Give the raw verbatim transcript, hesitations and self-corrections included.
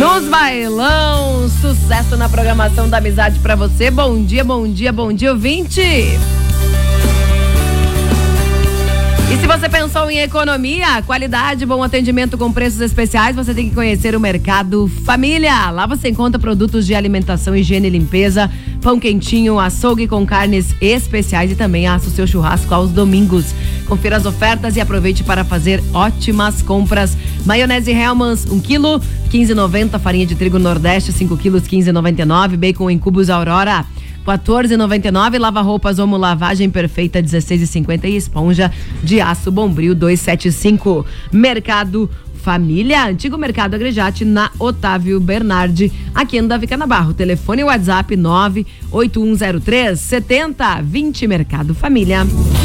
Nos bailão, sucesso na programação da Amizade pra você. Bom dia, bom dia, bom dia, ouvinte. E se você pensou em economia, qualidade, bom atendimento com preços especiais, você tem que conhecer o Mercado Família. Lá você encontra produtos de alimentação, higiene e limpeza, pão quentinho, açougue com carnes especiais e também assa o seu churrasco aos domingos. Confira as ofertas e aproveite para fazer ótimas compras. Maionese Hellmann's, um quilo, quinze reais e noventa centavos. Farinha de trigo Nordeste, cinco quilos, quinze reais e noventa e nove centavos. Bacon em cubos Aurora, quatorze reais e noventa e nove centavos. Lava roupas Omo Lavagem Perfeita, dezesseis reais e cinquenta centavos. E esponja de aço Bombril, duzentos e setenta e cinco. Mercado Família, antigo Mercado Agrejate, na Otávio Bernardi, aqui no Davi Canabarro. Telefone e WhatsApp nove oito um zero três, sete zero dois zero. Mercado Família.